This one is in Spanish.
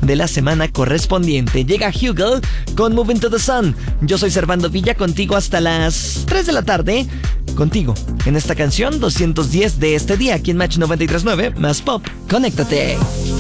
de la semana correspondiente. Llega Hugel con Moving to the Sun. Yo soy Servando Villa, contigo hasta las 3 de la tarde. Contigo en esta canción 210 de este día, aquí en Match 93.9, más pop. Conéctate.